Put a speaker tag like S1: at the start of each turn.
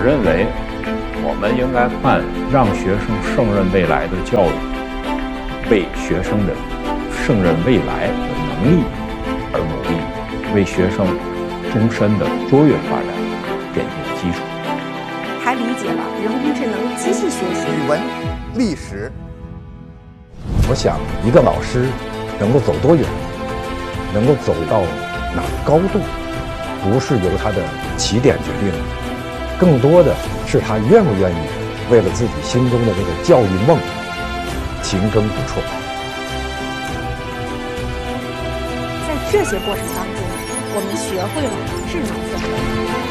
S1: 认为，我们应该看让学生胜任未来的教育，为学生的胜任未来的能力而努力，为学生终身的卓越发展奠定基础。
S2: 还理解了人工智能、机器学习、
S3: 语文、历史。
S4: 我想，一个老师能够走多远，能够走到哪个高度，不是由他的起点决定的，更多的是他愿不愿意为了自己心中的这个教育梦勤耕不辍。
S2: 在这些过程当中，我们学会了智能分类。